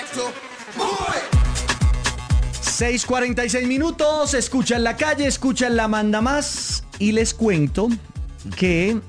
6:46, escucha en la calle, escucha en la manda más y les cuento que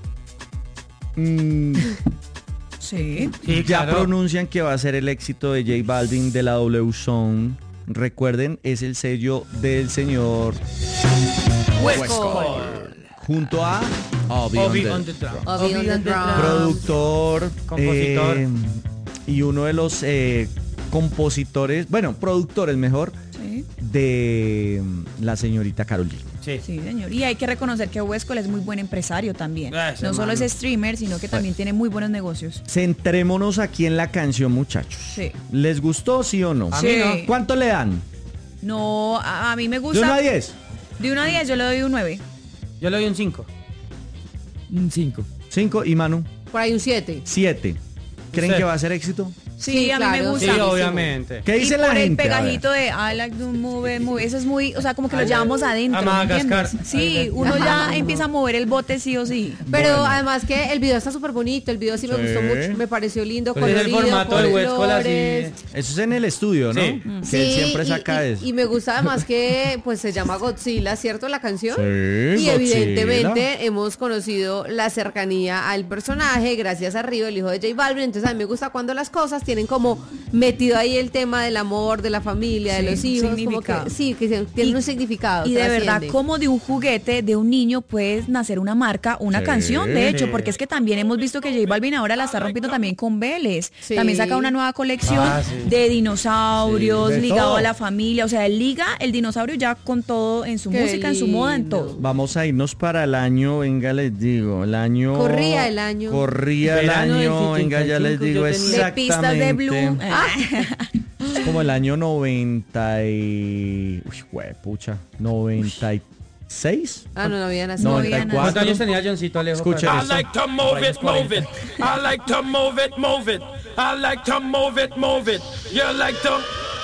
Sí. ya pronuncian que va a ser el éxito de J Balvin de la W Zone. Recuerden, es el sello del señor Huesco. junto a Obi on the drum. productor, Compositor. y uno de los compositores, bueno, productores mejor, Sí. de la señorita Karol G. Sí. Sí, señor. Y hay que reconocer que Huesco es muy buen empresario también. Ese No solo mano. es streamer, sino que también tiene muy buenos negocios. Centrémonos aquí en la canción, muchachos. Sí. ¿Les gustó, sí o no? A Sí. mí no. ¿Cuánto le dan? No, a mí me ¿De gusta. 1 a 10? De 1 a 10 yo le doy un 9. Yo le doy un 5. Un 5. 5 y Manu, Por ahí un 7. 7. ¿Creen ¿Usted? que va a ser éxito? Sí, a mí me claro, gusta. Sí, Buenísimo. obviamente. ¿Qué dice y la por gente? el A ver. pegajito de I like to move it, move it. Eso es muy, o sea, como que lo llevamos adentro. A ¿me Madagascar. entiendes? Sí, uno ya empieza a mover el bote sí o sí. Pero Bueno. además que el video está súper bonito, el video sí me Sí. gustó mucho, me pareció lindo, Pues es el colorido, formato con del Huesco, así. flores. Eso es en el estudio, ¿no? Sí. Que él siempre saca eso. Y me gusta además que pues se llama Godzilla, ¿cierto? La canción. Sí, Y Godzilla. evidentemente hemos conocido la cercanía al personaje gracias a Río, el hijo de J Balvin. Entonces a mí me gusta cuando las cosas tienen como metido ahí el tema del amor, de la familia, de Sí, los hijos, como significado. que sí, que tienen un significado. Y de verdad, trasciende. como de un juguete, de un niño, puede nacer una marca, una Sí. canción, de hecho, Sí. porque es que también hemos visto que J Balvin ahora la está rompiendo también con Vélez. Sí. También saca una nueva colección Ah, sí. de dinosaurios, Sí, de ligado todo. a la familia. O sea, él liga el dinosaurio ya con todo, en su Qué música, en su moda, en lindo. todo. Vamos a irnos para el año, venga, les digo, el año... Corría el año. Corría el Verano del año, venga, ya les 75 digo yo tenía. De exactamente. pistas de Blue. Es como el año 90 y... Uy, pucha, 96. Ah, no había nacido. No había 94. ¿Cuántos años tenía Johncito Alejo? Escuchen para- esto. I like to move it, move it. I like to move it, move it. I like to move it, move it. You like to